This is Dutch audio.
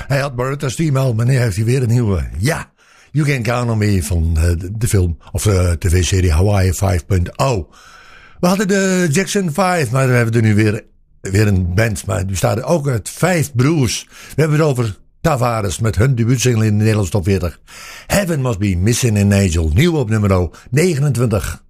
Hij had Bertha's Team al, maar nu heeft hij weer een nieuwe. Ja, You Can Count On Me van de film of de tv-serie Hawaii 5.0. We hadden de Jackson 5, maar we hebben er nu weer een band. Maar die bestaat ook uit 5 broers. We hebben het over Tavares met hun debuutsingle in de Nederlandse top 40. Heaven Must Be Missing an Angel. Nieuw op nummer 29.